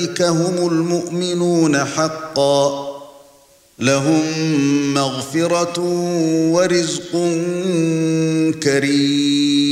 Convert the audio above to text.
أولئك هم المؤمنون حقا لهم مغفرة ورزق كريم